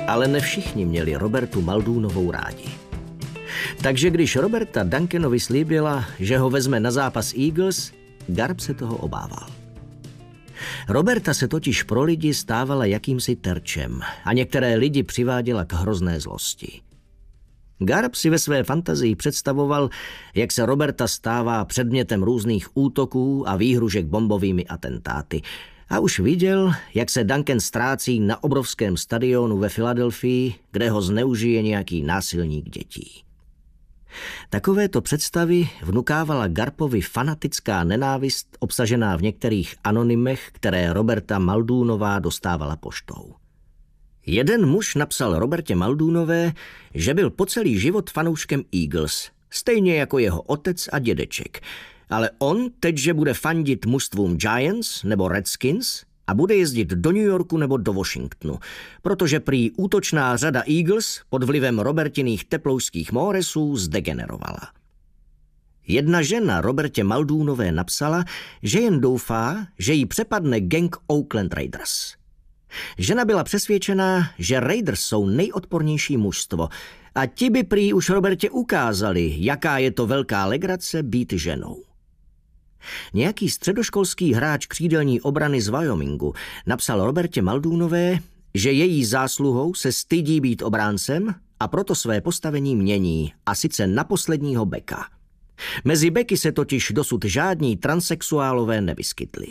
Ale ne všichni měli Robertu Muldoonowou rádi. Takže když Roberta Duncanovi slíbila, že ho vezme na zápas Eagles, Garb se toho obával. Roberta se totiž pro lidi stávala jakýmsi terčem a některé lidi přiváděla k hrozné zlosti. Garb si ve své fantazii představoval, jak se Roberta stává předmětem různých útoků a výhružek bombovými atentáty. A už viděl, jak se Duncan ztrácí na obrovském stadionu ve Filadelfii, kde ho zneužije nějaký násilník dětí. Takovéto představy vnukávala Garbovi fanatická nenávist obsažená v některých anonymech, které Roberta Muldoonowá dostávala poštou. Jeden muž napsal Robertě Muldoonové, že byl po celý život fanouškem Eagles, stejně jako jeho otec a dědeček, ale on teď, že bude fandit mužstvům Giants nebo Redskins a bude jezdit do New Yorku nebo do Washingtonu, protože prý útočná řada Eagles pod vlivem Robertiných teploušských móresů zdegenerovala. Jedna žena Robertě Muldoonové napsala, že jen doufá, že jí přepadne gang Oakland Raiders. Žena byla přesvědčená, že Raiders jsou nejodpornější mužstvo a ti by prý už Robertě ukázali, jaká je to velká legrace být ženou. Nějaký středoškolský hráč křídelní obrany z Wyomingu napsal Robertě Muldoonové, že její zásluhou se stydí být obráncem a proto své postavení mění, a sice na posledního beka. Mezi beky se totiž dosud žádní transsexuálové nevyskytli.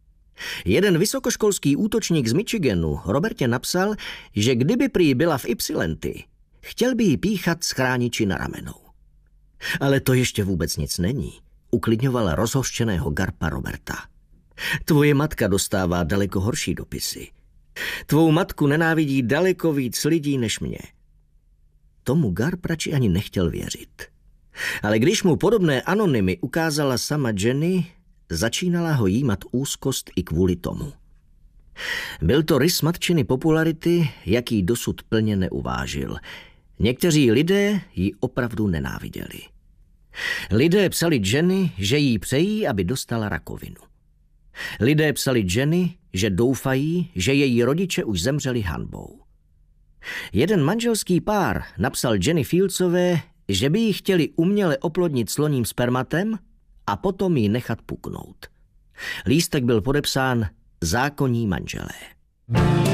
Jeden vysokoškolský útočník z Michiganu Robertě napsal, že kdyby prý byla v Ypsilanti, chtěl by jí píchat z chrániči na ramenou. Ale to ještě vůbec nic není, uklidňovala rozhořčeného Garba Roberta. Tvoje matka dostává daleko horší dopisy. Tvou matku nenávidí daleko víc lidí než mě. Tomu Garb radši ani nechtěl věřit. Ale když mu podobné anonymy ukázala sama Jenny, začínala ho jímat úzkost i kvůli tomu. Byl to rys matčiny popularity, jaký dosud plně neuvážil. Někteří lidé ji opravdu nenáviděli. Lidé psali Jenny, že jí přejí, aby dostala rakovinu. Lidé psali Jenny, že doufají, že její rodiče už zemřeli hanbou. Jeden manželský pár napsal Jenny Fieldsové, že by ji chtěli uměle oplodnit sloním spermatem a potom ji nechat puknout. Lístek byl podepsán zákonní manželé.